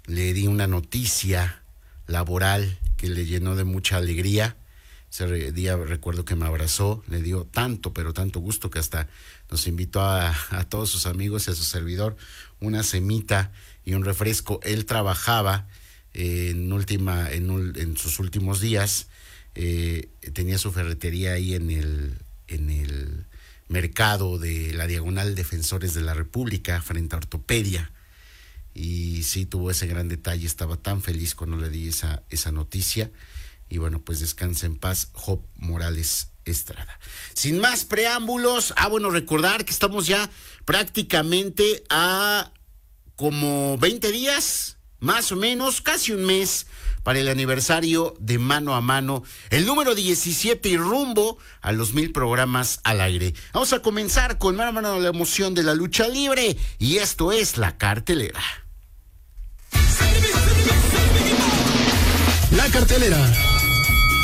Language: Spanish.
le di una noticia laboral que le llenó de mucha alegría. Ese día recuerdo que me abrazó, le dio tanto, pero tanto gusto que hasta nos invitó a todos sus amigos y a su servidor una semita y un refresco. Él trabajaba en sus últimos días, tenía su ferretería ahí en el mercado de la Diagonal Defensores de la República, frente a Ortopedia. Y sí, tuvo ese gran detalle, estaba tan feliz cuando le di esa noticia. Y bueno, pues descansa en paz, Job Morales Estrada. Sin más preámbulos, recordar que estamos ya prácticamente a como 20 días, más o menos, casi un mes, para el aniversario de Mano a Mano, el número 17 y rumbo a los 1000 programas al aire. Vamos a comenzar con Mano a Mano, la emoción de la lucha libre, y esto es La Cartelera. La Cartelera.